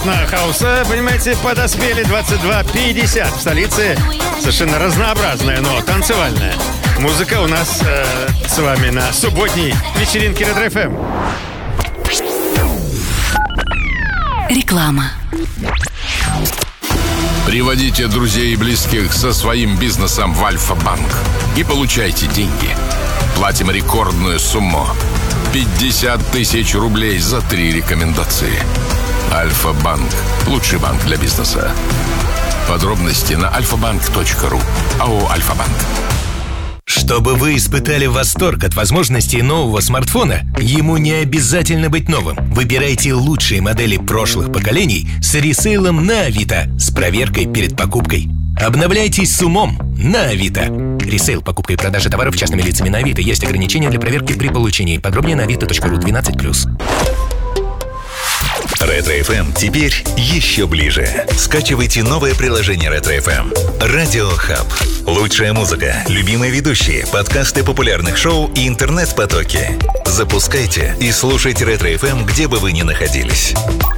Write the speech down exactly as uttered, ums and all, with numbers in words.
техно-хауса, понимаете, подоспели двадцать два пятьдесят. В столице совершенно разнообразная, но танцевальная музыка у нас э, с вами на субботней вечеринке Ретро-эф эм. Реклама. Приводите друзей и близких со своим бизнесом в Альфа-банк и получайте деньги. Платим рекордную сумму – пятьдесят тысяч рублей за три рекомендации. Альфа-банк – лучший банк для бизнеса. Подробности на альфа-банк точка ру. АО «Альфа-банк». Чтобы вы испытали восторг от возможностей нового смартфона, ему не обязательно быть новым. Выбирайте лучшие модели прошлых поколений с ресейлом на Авито с проверкой перед покупкой. Обновляйтесь с умом на Авито. Ресейл, покупка и продажа товаров частными лицами на Авито. Есть ограничения для проверки при получении. Подробнее на авито точка ру двенадцать плюс. Ретро-эф эм теперь еще ближе. Скачивайте новое приложение Ретро-эф эм. Радио Хаб. Лучшая музыка, любимые ведущие, подкасты популярных шоу и интернет-потоки. Запускайте и слушайте Ретро-эф эм, где бы вы ни находились.